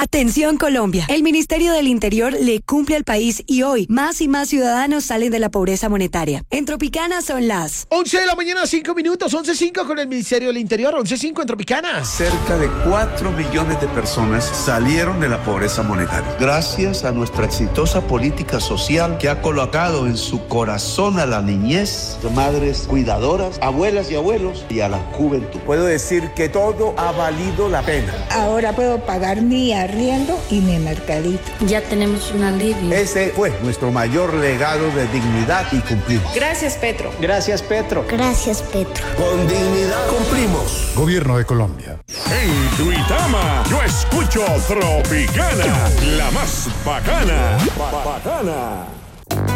Atención Colombia, el Ministerio del Interior le cumple al país y hoy más y más ciudadanos salen de la pobreza monetaria. En Tropicana son las 11 de la mañana, 5 minutos, 11:05 con el Ministerio del Interior, 11:05 en Tropicana. Cerca de 4 millones de personas salieron de la pobreza monetaria. Gracias a nuestra exitosa política social que ha colocado en su corazón a la niñez, madres cuidadoras, abuelas y abuelos y a la juventud. Puedo decir que todo ha valido la pena. Ahora puedo pagar mi arriendo y mi mercadito. Ya tenemos un alivio. Ese fue nuestro mayor legado de dignidad y cumplimos. Gracias, Petro. Gracias, Petro. Gracias, Petro. Con dignidad cumplimos. Gobierno de Colombia. En Duitama, yo escucho Tropicana, la más bacana. Bacana.